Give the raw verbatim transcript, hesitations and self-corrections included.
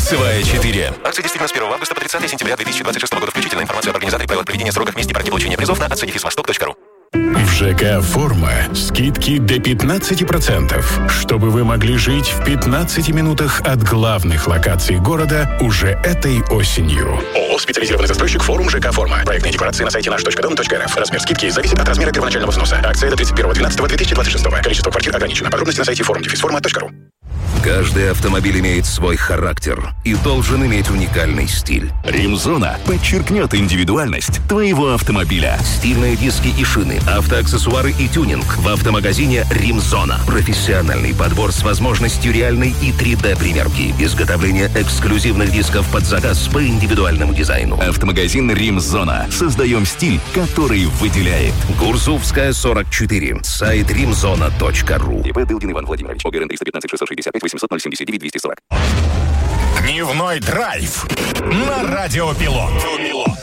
Кольцевая четыре. Акция действительно с первого августа по тридцатое сентября две тысячи двадцать шестого года включительно. Информацию об организаторе, правилах проведения, сроках, месте и порядке получения призов на акция дефис восток точка ру. В ЖК «Форма» скидки до пятнадцать процентов, чтобы вы могли жить в пятнадцати минутах от главных локаций города уже этой осенью. ООО «Специализированный застройщик «Форум ЖК «Форма». Проектные декларации на сайте наш точка дом точка эр эф. Размер скидки зависит от размера первоначального взноса. Акция до тридцать первого декабря две тысячи двадцать шестого. Количество квартир ограничено. Подробности на сайте форум дефис форма точка ру. Каждый автомобиль имеет свой характер и должен иметь уникальный стиль. Римзона подчеркнет индивидуальность твоего автомобиля. Стильные диски и шины, автоаксессуары и тюнинг в автомагазине «Римзона». Профессиональный подбор с возможностью реальной и три дэ-примерки. Изготовление эксклюзивных дисков под заказ по индивидуальному дизайну. Автомагазин «Римзона». Создаем стиль, который выделяет. Гурзувская, сорок четыре. Сайт римзона точка ру. ИП Дылдин Иван Владимирович. ОГРН триста пятнадцать шестьсот шестьдесят пять восемьсот ноль семьдесят девять двести сорок. Дневной драйв на Радио Пилот.